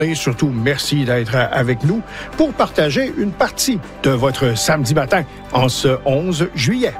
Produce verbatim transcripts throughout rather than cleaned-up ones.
Et surtout, merci d'être avec nous pour partager une partie de votre samedi matin en ce onze juillet.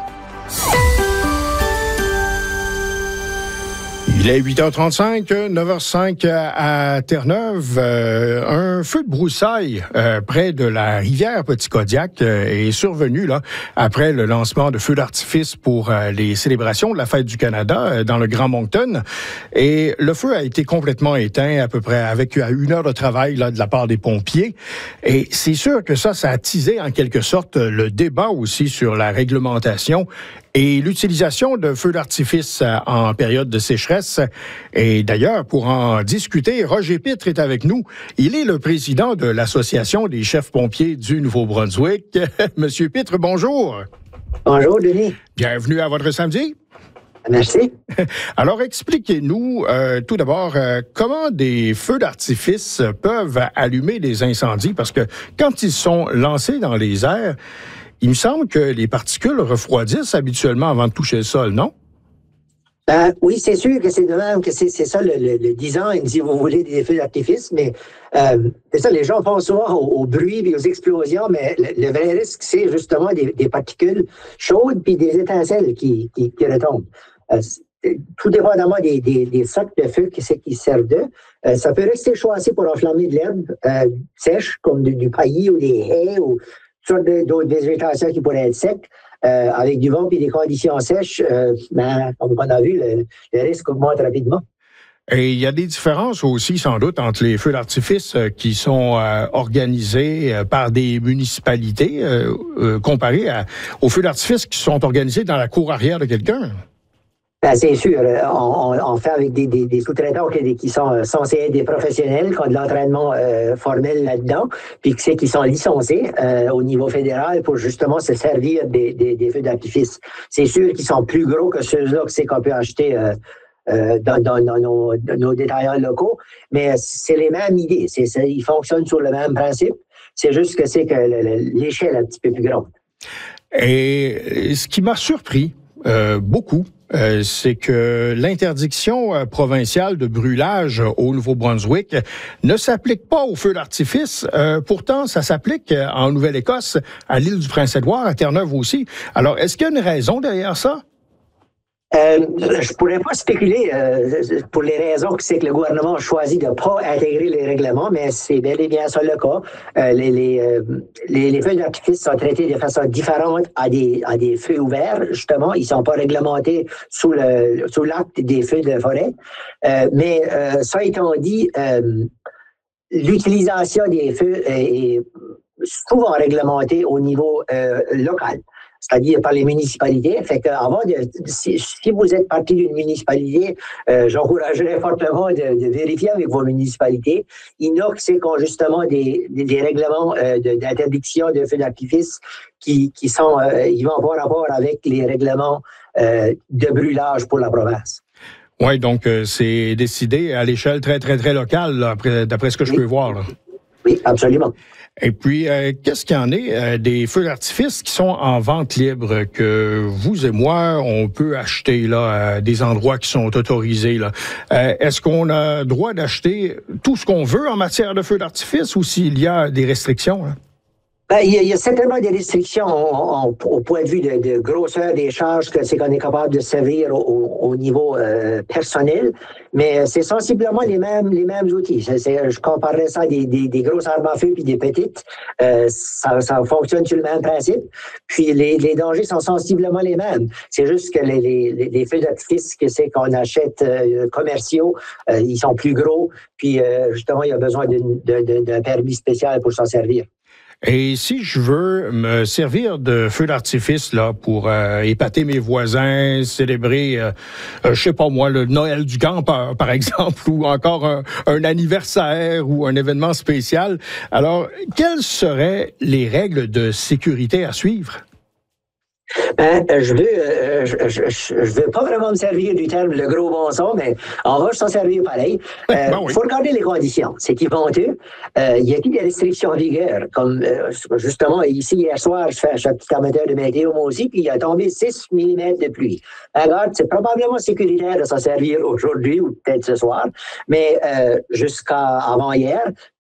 Il est huit heures trente-cinq, neuf heures cinq à Terre-Neuve. Euh, un feu de broussailles euh, près de la rivière Petit-Kodiak euh, est survenu là après le lancement de feux d'artifice pour euh, les célébrations de la Fête du Canada euh, dans le Grand Moncton. Et le feu a été complètement éteint à peu près avec une heure de travail là de la part des pompiers. Et c'est sûr que ça, ça a teasé en quelque sorte le débat aussi sur la réglementation et l'utilisation de feux d'artifice en période de sécheresse. Et d'ailleurs, pour en discuter, Roger Pitre est avec nous. Il est le président de l'Association des chefs pompiers du Nouveau-Brunswick. Monsieur Pitre, bonjour. Bonjour, Denis. Bienvenue à votre samedi. Merci. Alors, expliquez-nous euh, tout d'abord euh, comment des feux d'artifice peuvent allumer des incendies, parce que quand ils sont lancés dans les airs, il me semble que les particules refroidissent habituellement avant de toucher le sol, non? Ben, oui, c'est sûr que c'est de même que c'est, c'est ça le, le, le design, si vous voulez, des feux d'artifice, mais euh, c'est ça, les gens pensent souvent au, au bruit et aux explosions, mais le, le vrai risque, c'est justement des, des particules chaudes puis des étincelles qui, qui, qui retombent. Euh, tout dépendamment des, des, des sacs de feu qui, qui servent d'eux, euh, ça peut rester chaud assez pour enflammer de l'herbe euh, sèche, comme du, du paillis ou des haies ou sortes d'autres végétations qui pourraient être secs, euh, avec du vent et des conditions sèches, euh, ben, comme on a vu, le, le risque augmente rapidement. Et il y a des différences aussi, sans doute, entre les feux d'artifice qui sont euh, organisés euh, par des municipalités euh, euh, comparés à, aux feux d'artifice qui sont organisés dans la cour arrière de quelqu'un. Ben, c'est sûr, on, on fait avec des, des, des sous-traitants qui, qui sont censés être des professionnels, qui ont de l'entraînement euh, formel là-dedans, puis qui, qui sont licenciés euh, au niveau fédéral pour justement se servir des, des, des feux d'artifice. C'est sûr qu'ils sont plus gros que ceux-là que c'est qu'on peut acheter euh, euh, dans, dans, dans nos, nos détaillants locaux, mais c'est les mêmes idées. C'est, c'est, ils fonctionnent sur le même principe. C'est juste que c'est que l'échelle est un petit peu plus grande. Et ce qui m'a surpris euh, beaucoup, Euh, c'est que l'interdiction euh, provinciale de brûlage au Nouveau-Brunswick ne s'applique pas aux feux d'artifice. Euh, pourtant, ça s'applique en Nouvelle-Écosse, à l'île du Prince-Édouard, à Terre-Neuve aussi. Alors, est-ce qu'il y a une raison derrière ça? Euh, je pourrais pas spéculer euh, pour les raisons que c'est que le gouvernement a choisi de ne pas intégrer les règlements, mais c'est bel et bien ça le cas. Euh, les, les, euh, les, les feux d'artifice sont traités de façon différente à des, à des feux ouverts, justement. Ils sont pas réglementés sous le sous l'acte des feux de forêt. Euh, mais euh, ça étant dit, euh, l'utilisation des feux est souvent réglementée au niveau euh, local, c'est-à-dire par les municipalités. Fait que avant de, si, si vous êtes partie d'une municipalité, euh, j'encouragerais fortement de, de vérifier avec vos municipalités. Il y en a qui ont justement des, des, des règlements euh, de, d'interdiction de feux d'artifice qui, qui sont, euh, ils vont avoir rapport avec les règlements euh, de brûlage pour la province. Oui, donc euh, c'est décidé à l'échelle très, très, très locale, là, après, d'après ce que je oui. peux voir, là. Oui, absolument. Et puis, euh, qu'est-ce qu'il y en est euh, des feux d'artifice qui sont en vente libre, que vous et moi, on peut acheter là à des endroits qui sont autorisés, là? Euh, est-ce qu'on a droit d'acheter tout ce qu'on veut en matière de feux d'artifice ou s'il y a des restrictions, là? Ben, il, y a, il y a certainement des restrictions on, on, au point de vue de, de grosseur des charges que c'est qu'on est capable de servir au, au niveau euh, personnel, mais c'est sensiblement les mêmes les mêmes outils. C'est, c'est, je comparerais ça à des, des, des grosses armes à feu puis des petites. Euh, ça, ça fonctionne sur le même principe. Puis les, les dangers sont sensiblement les mêmes. C'est juste que les, les, les feux d'artifice que c'est qu'on achète euh, commerciaux, euh, ils sont plus gros. Puis euh, justement, il y a besoin d'une, de, de, d'un permis spécial pour s'en servir. Et si je veux me servir de feu d'artifice là pour euh, épater mes voisins, célébrer, euh, euh, je sais pas moi, le Noël du campeur, par exemple, ou encore un, un anniversaire ou un événement spécial, alors quelles seraient les règles de sécurité à suivre? Ben, je veux, euh, je, je, je veux pas vraiment me servir du terme le gros bon son, mais on va s'en servir pareil. Il euh, ben oui. faut regarder les conditions. C'est éponteux. Euh, il y a plus des restrictions en vigueur. Comme, euh, justement, ici, hier soir, je fais un petit amateur de météo, moi aussi, puis il a tombé six millimètres de pluie. Regarde, c'est probablement sécuritaire de s'en servir aujourd'hui ou peut-être ce soir, mais euh, jusqu'à avant hier,